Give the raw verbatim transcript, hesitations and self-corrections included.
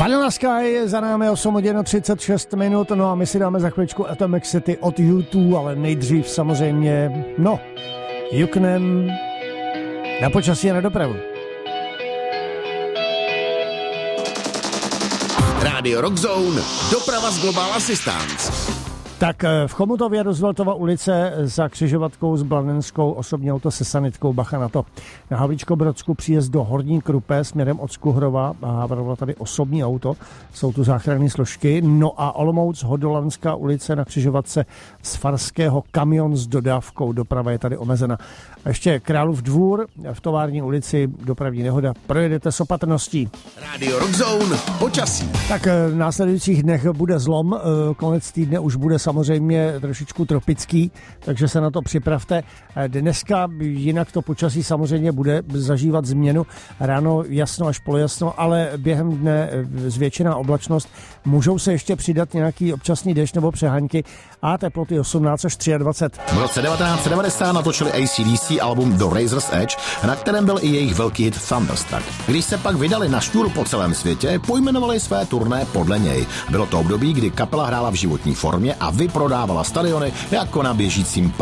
Vanilla Sky, za námi osm hodin třicet šest minut, no a my si dáme za chvíličku Atomic City od U dva, ale nejdřív samozřejmě, no, juknem na počasí a na dopravu. Rádio Rock Zone, doprava z Global Assistance. Tak v Chomutově Rooseveltova ulice za křižovatkou s Blanenskou osobní auto se sanitkou, bacha na to. Na Havlíčkobrodsku příjezd do Horní Krupé směrem od Skuhrova a Havlova tady osobní auto, jsou tu záchranné složky. No a Olomouc Hodolanská ulice na křižovatce z Farského kamion s dodávkou, doprava je tady omezena. A ještě Králův Dvůr v Tovární ulici, dopravní nehoda, projedete s opatrností. Rádio Rock Zone, počasí. Tak v následujících dnech bude zlom, konec týdne už bude samozřejmě trošičku tropický, takže se na to připravte. Dneska jinak to počasí samozřejmě bude zažívat změnu. Ráno jasno až polojasno, ale během dne zvětšená oblačnost. Můžou se ještě přidat nějaký občasný déšť nebo přehánky a teploty osmnáct až dvacet tři. V roce devatenáct set devadesát natočili A C D C album The Razor's Edge, na kterém byl i jejich velký hit Thunderstruck. Když se pak vydali na šňůru po celém světě, pojmenovali své turné podle něj. Bylo to období, kdy kapela hrála v životní formě a vyprodávala stadiony jako na běžícím